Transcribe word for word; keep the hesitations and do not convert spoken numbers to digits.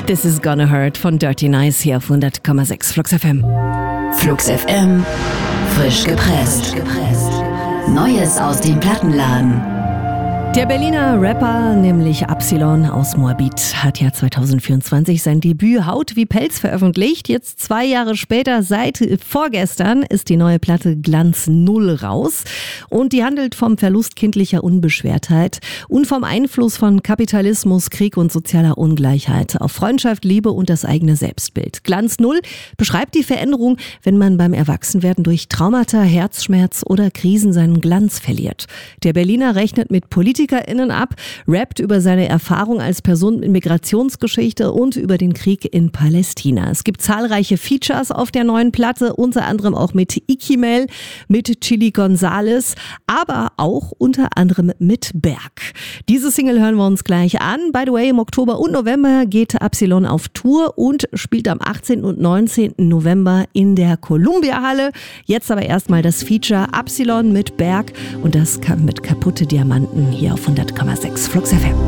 This is Gonna Hurt von Dirty Nice hier auf hundert Komma sechs Flux F M. Flux F M, frisch gepresst. Neues aus dem Plattenladen. Der Berliner Rapper, nämlich Absilon aus Moabit, hat ja zwanzig vierundzwanzig sein Debüt Haut wie Pelz veröffentlicht. Jetzt zwei Jahre später, seit vorgestern, ist die neue Platte Glanz Null raus. Und die handelt vom Verlust kindlicher Unbeschwertheit und vom Einfluss von Kapitalismus, Krieg und sozialer Ungleichheit auf Freundschaft, Liebe und das eigene Selbstbild. Glanz Null beschreibt die Veränderung, wenn man beim Erwachsenwerden durch Traumata, Herzschmerz oder Krisen seinen Glanz verliert. Der Berliner rechnet mit Politikern PolitikerInnen ab, rappt über seine Erfahrung als Person mit Migrationsgeschichte und über den Krieg in Palästina. Es gibt zahlreiche Features auf der neuen Platte, unter anderem auch mit Ikimel, mit Chili Gonzales, aber auch unter anderem mit Berg. Diese Single hören wir uns gleich an. By the way, im Oktober und November geht Absilon auf Tour und spielt am achtzehnten und neunzehnten November in der Columbia-Halle. Jetzt aber erstmal das Feature Absilon mit Berg und das mit Kaputte Diamanten hier auf hundert Komma sechs Flux F M.